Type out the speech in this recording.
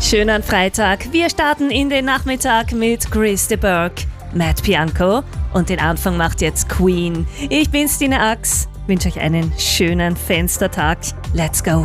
Schönen Freitag. Wir starten in den Nachmittag mit Chris de Burgh, Matt Bianco und den Anfang macht jetzt Queen. Ich bin Stine Ax, wünsche euch einen schönen Fenstertag. Let's go!